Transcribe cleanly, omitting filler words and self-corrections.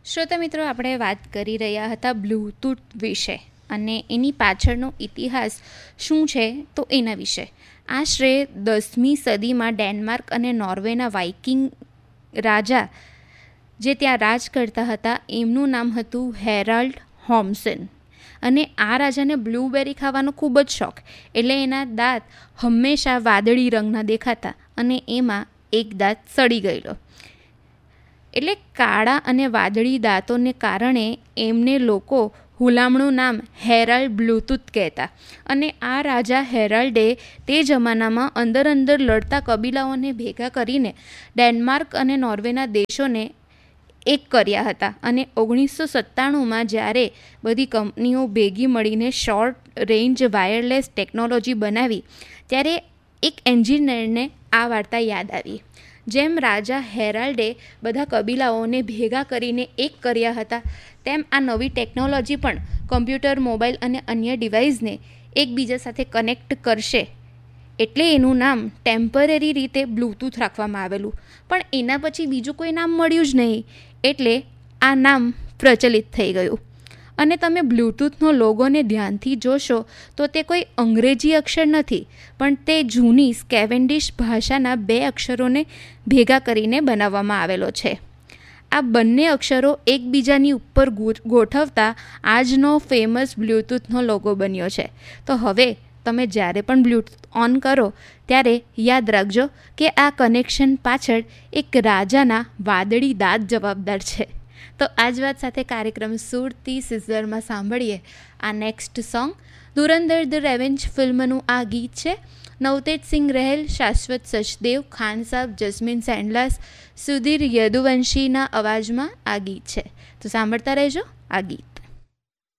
શ્રોતા મિત્રો, આપણે વાત કરી રહ્યા હતા બ્લૂટૂથ વિશે અને એની પાછળનો ઇતિહાસ શું છે તો એના વિશે. આશરે 10મી સદીમાં ડેનમાર્ક અને નોર્વેના વાઇકિંગ રાજા જે ત્યાં રાજ કરતા હતા એમનું નામ હતું હેરાલ્ડ હોમ્સન. અને આ રાજાને બ્લૂબેરી ખાવાનો ખૂબ જ શોખ, એટલે એના દાંત હંમેશા વાદળી રંગના દેખાતા અને એમાં એક દાંત સડી ગયેલો. એટલે કાળા અને વાદળી દાંતોને કારણે એમને લોકો હુલામણું નામ હેરાલ્ડ બ્લૂટૂથ કહેતા. અને આ રાજા હેરાલ્ડે તે જમાનામાં અંદર લડતા કબીલાઓને ભેગા કરીને ડેનમાર્ક અને નોર્વેના દેશોને એક કર્યા હતા. અને 1997માં જ્યારે બધી કંપનીઓ ભેગી મળીને શોર્ટ રેન્જ વાયરલેસ ટેકનોલોજી બનાવી ત્યારે એક એન્જિનિયરને આ વાર્તા યાદ આવી. જેમ રાજા હેરાલ્ડે બધા કબીલાઓને ભેગા કરીને એક કર્યા હતા, તેમ આ નવી ટેકનોલોજી પણ કમ્પ્યુટર, મોબાઈલ અને અન્ય ડિવાઇસને એકબીજા સાથે કનેક્ટ કરશે. એટલે એનું નામ ટેમ્પરરી રીતે બ્લૂટૂથ રાખવામાં આવેલું. પણ એના પછી બીજું કોઈ નામ મળ્યું જ નહીં, એટલે આ નામ પ્રચલિત થઈ ગયું. અને તમે બ્લૂટૂથનો લોગોને ધ્યાનથી જોશો તો તે કોઈ અંગ્રેજી અક્ષર નથી, પણ તે જૂની સ્કેવેન્ડિશ ભાષાના 2 અક્ષરોને ભેગા કરીને બનાવવામાં આવેલો છે. આ બંને અક્ષરો એકબીજાની ઉપર ગોઠવતા આજનો ફેમસ બ્લૂટૂથનો લોગો બન્યો છે. તો હવે તમે જ્યારે પણ બ્લૂટૂથ ઓન કરો ત્યારે યાદ રાખજો કે આ કનેક્શન પાછળ એક રાજાના વાદળી દાંત જવાબદાર છે. તો આ જ વાત સાથે કાર્યક્રમ સુરતી સિઝલરમાં સાંભળીએ આ નેક્સ્ટ સોંગ. ધુરંધર ધ રેવેન્જ ફિલ્મનું આ ગીત છે. નવતેજ સિંહ રહેલ, શાશ્વત સચદેવ, ખાન સાબ, જસ્મીન સેન્ડલાસ, સુધીર યદુવંશીના અવાજમાં આ ગીત છે. તો સાંભળતા રહેજો આ ગીત.